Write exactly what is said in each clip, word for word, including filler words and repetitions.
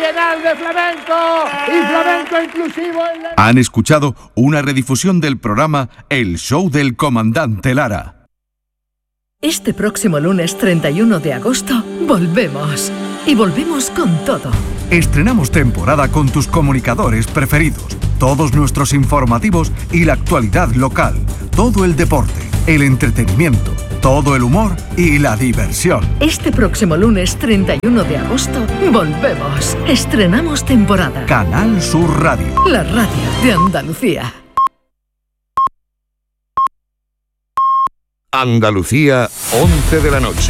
Bienal de Flamenco y Flamenco Inclusivo en la... Han escuchado una redifusión del programa El Show del Comandante Lara. Este próximo lunes treinta y uno de agosto volvemos. Y volvemos con todo. Estrenamos temporada con tus comunicadores preferidos, todos nuestros informativos y la actualidad local, todo el deporte, el entretenimiento, todo el humor y la diversión. Este próximo lunes treinta y uno de agosto volvemos. Estrenamos temporada. Canal Sur Radio. La radio de Andalucía. Andalucía, once de la noche.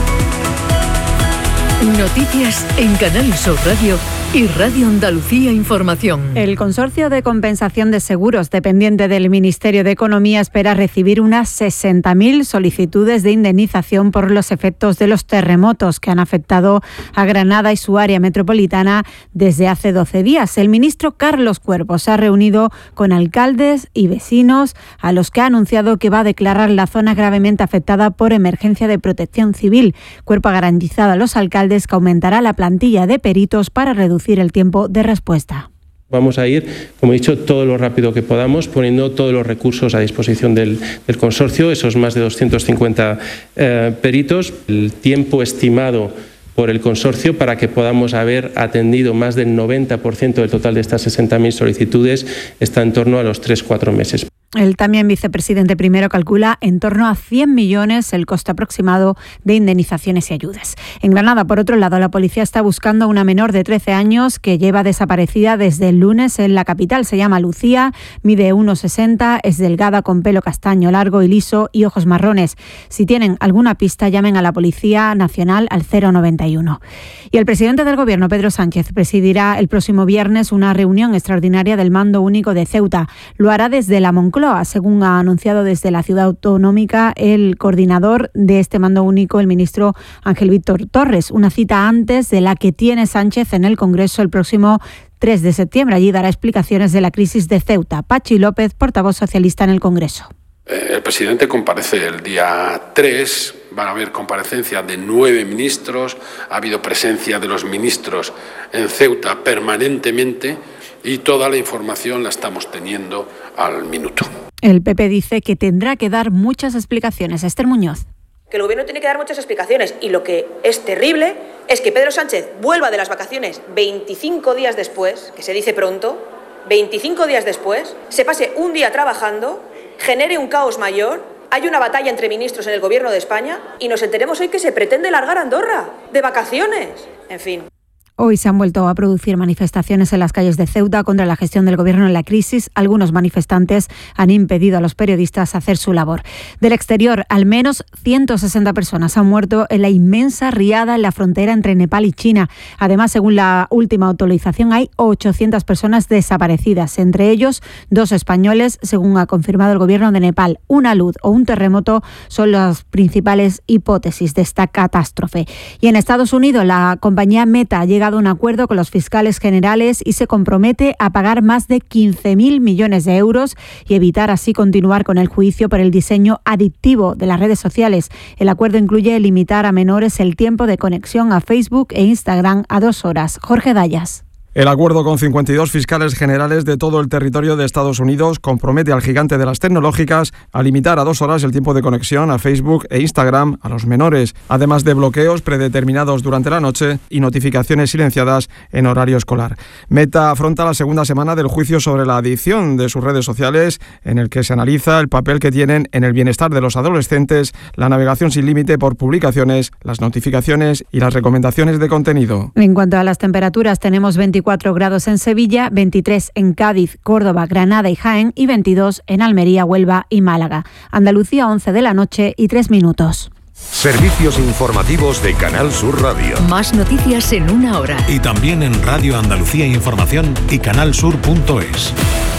Noticias en Canal Sur Radio y Radio Andalucía Información. El Consorcio de Compensación de Seguros, dependiente del Ministerio de Economía, espera recibir unas sesenta mil solicitudes de indemnización por los efectos de los terremotos que han afectado a Granada y su área metropolitana desde hace doce días. El ministro Carlos Cuervo se ha reunido con alcaldes y vecinos a los que ha anunciado que va a declarar la zona gravemente afectada por emergencia de protección civil. Cuervo ha garantizado a los alcaldes que aumentará la plantilla de peritos para reducir el tiempo de respuesta. Vamos a ir, como he dicho, todo lo rápido que podamos, poniendo todos los recursos a disposición del, del consorcio, esos más de doscientos cincuenta eh, peritos, el tiempo estimado por el consorcio para que podamos haber atendido más del noventa por ciento del total de estas sesenta mil solicitudes está en torno a los tres a cuatro meses. El también vicepresidente primero calcula en torno a cien millones el coste aproximado de indemnizaciones y ayudas. En Granada, por otro lado, la policía está buscando a una menor de trece años que lleva desaparecida desde el lunes en la capital. Se llama Lucía, mide uno sesenta, es delgada con pelo castaño largo y liso y ojos marrones. Si tienen alguna pista, llamen a la Policía Nacional al cero noventa y uno. Y el presidente del Gobierno, Pedro Sánchez, presidirá el próximo viernes una reunión extraordinaria del Mando Único de Ceuta. Lo hará desde la Moncloa, según ha anunciado desde la ciudad autonómica el coordinador de este mando único, el ministro Ángel Víctor Torres. Una cita antes de la que tiene Sánchez en el Congreso el próximo tres de septiembre. Allí dará explicaciones de la crisis de Ceuta. Pachi López, portavoz socialista en el Congreso. El presidente comparece el día tres, van a haber comparecencia de nueve ministros, ha habido presencia de los ministros en Ceuta permanentemente y toda la información la estamos teniendo al minuto. El P P dice que tendrá que dar muchas explicaciones. Esther Muñoz. Que el Gobierno tiene que dar muchas explicaciones y lo que es terrible es que Pedro Sánchez vuelva de las vacaciones veinticinco días después, que se dice pronto, veinticinco días después, se pase un día trabajando, genere un caos mayor, hay una batalla entre ministros en el Gobierno de España y nos enteremos hoy que se pretende largar a Andorra de vacaciones. En fin. Hoy se han vuelto a producir manifestaciones en las calles de Ceuta contra la gestión del Gobierno en la crisis. Algunos manifestantes han impedido a los periodistas hacer su labor. Del exterior, al menos ciento sesenta personas han muerto en la inmensa riada en la frontera entre Nepal y China. Además, según la última actualización, hay ochocientas personas desaparecidas, entre ellos dos españoles, según ha confirmado el Gobierno de Nepal. Una luz o un terremoto son las principales hipótesis de esta catástrofe. Y en Estados Unidos, la compañía Meta llega a un acuerdo con los fiscales generales y se compromete a pagar más de quince mil millones de euros y evitar así continuar con el juicio por el diseño adictivo de las redes sociales. El acuerdo incluye limitar a menores el tiempo de conexión a Facebook e Instagram a dos horas. Jorge Dayas. El acuerdo con cincuenta y dos fiscales generales de todo el territorio de Estados Unidos compromete al gigante de las tecnológicas a limitar a dos horas el tiempo de conexión a Facebook e Instagram a los menores, además de bloqueos predeterminados durante la noche y notificaciones silenciadas en horario escolar. Meta afronta la segunda semana del juicio sobre la adicción de sus redes sociales, en el que se analiza el papel que tienen en el bienestar de los adolescentes, la navegación sin límite por publicaciones, las notificaciones y las recomendaciones de contenido. En cuanto a las temperaturas, tenemos veinticuatro grados en Sevilla, veintitrés en Cádiz, Córdoba, Granada y Jaén y veintidós en Almería, Huelva y Málaga. Andalucía, once de la noche y tres minutos. Servicios informativos de Canal Sur Radio. Más noticias en una hora. Y también en Radio Andalucía Información y canal sur punto es.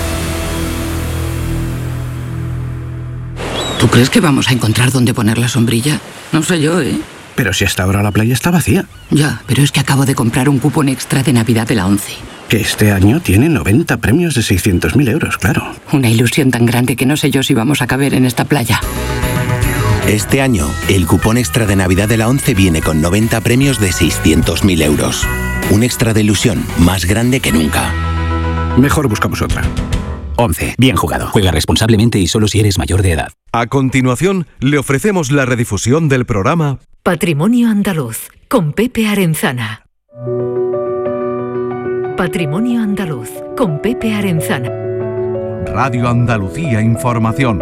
¿Tú crees que vamos a encontrar dónde poner la sombrilla? No sé yo, ¿eh? Pero si hasta ahora la playa está vacía. Ya, pero es que acabo de comprar un cupón extra de Navidad de la ONCE. Que este año tiene noventa premios de seiscientos mil euros, claro. Una ilusión tan grande que no sé yo si vamos a caber en esta playa. Este año, el cupón extra de Navidad de la ONCE viene con noventa premios de seiscientos mil euros. Un extra de ilusión más grande que nunca. Mejor buscamos otra. once. Bien jugado. Juega responsablemente y solo si eres mayor de edad. A continuación, le ofrecemos la redifusión del programa Patrimonio Andaluz, con Pepe Arenzana. Patrimonio Andaluz, con Pepe Arenzana. Radio Andalucía Información.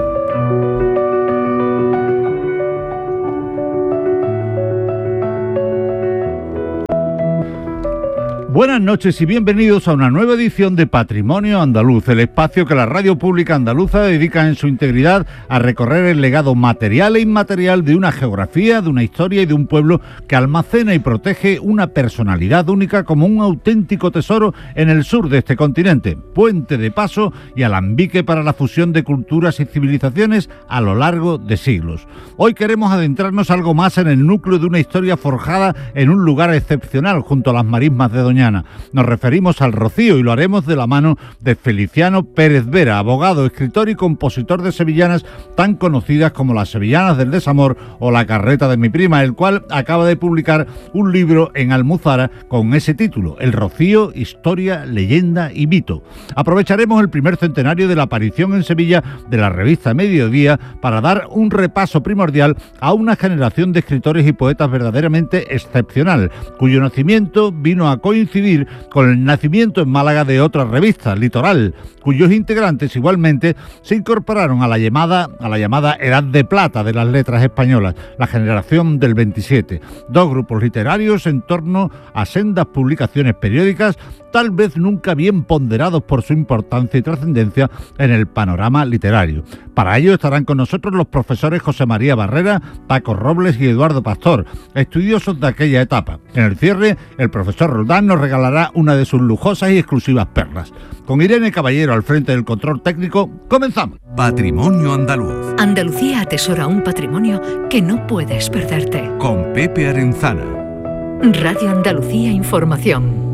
Buenas noches y bienvenidos a una nueva edición de Patrimonio Andaluz, el espacio que la Radio Pública Andaluza dedica en su integridad a recorrer el legado material e inmaterial de una geografía, de una historia y de un pueblo que almacena y protege una personalidad única como un auténtico tesoro en el sur de este continente, puente de paso y alambique para la fusión de culturas y civilizaciones a lo largo de siglos. Hoy queremos adentrarnos algo más en el núcleo de una historia forjada en un lugar excepcional junto a las marismas de Doñana. Nos referimos al Rocío y lo haremos de la mano de Feliciano Pérez Vera, abogado, escritor y compositor de sevillanas tan conocidas como Las Sevillanas del Desamor o La Carreta de mi prima, el cual acaba de publicar un libro en Almuzara con ese título, El Rocío, Historia, Leyenda y Mito. Aprovecharemos el primer centenario de la aparición en Sevilla de la revista Mediodía para dar un repaso primordial a una generación de escritores y poetas verdaderamente excepcional, cuyo nacimiento vino a coincidir con el nacimiento en Málaga de otra revista, Litoral, cuyos integrantes igualmente se incorporaron a la llamada a la llamada Edad de Plata de las letras españolas, la generación del veintisiete, dos grupos literarios en torno a sendas publicaciones periódicas, tal vez nunca bien ponderados por su importancia y trascendencia en el panorama literario. Para ello estarán con nosotros los profesores José María Barrera, Paco Robles y Eduardo Pastor, estudiosos de aquella etapa. En el cierre, el profesor Roldán nos regalará una de sus lujosas y exclusivas perlas. Con Irene Caballero al frente del control técnico, comenzamos. Patrimonio Andaluz. Andalucía atesora un patrimonio que no puedes perderte. Con Pepe Arenzana. Radio Andalucía Información.